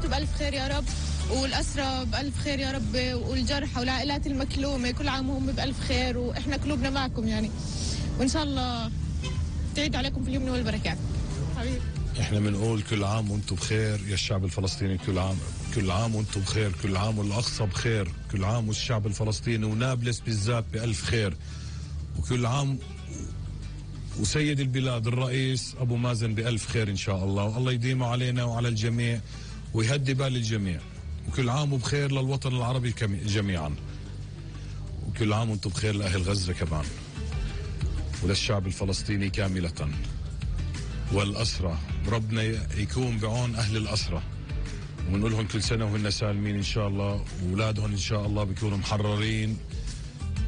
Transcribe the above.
وانتم بألف خير يا رب، والأسرى بألف خير يا رب، والجرحى والعائلات المكلومة كل عام وهم بألف خير، وإحنا قلوبنا معكم يعني، وإن شاء الله تعيد عليكم في اليمن والبركات. حبيبي احنا بنقول كل عام وانتم بخير يا الشعب الفلسطيني، كل عام وانتم بخير، كل عام والأقصى بخير، كل عام والشعب الفلسطيني ونابلس بالذات بألف خير، وكل عام وسيد البلاد الرئيس أبو مازن بألف خير إن شاء الله، والله يديمه علينا وعلى الجميع ويهدي بال الجميع، وكل عام وبخير للوطن العربي جميعا، وكل عام وانتم بخير لأهل غزة كمان وللشعب الفلسطيني كاملة والأسرى، ربنا يكون بعون أهل الأسرى، ونقول لهم كل سنة وهن سالمين إن شاء الله، وأولادهم إن شاء الله بيكونوا محررين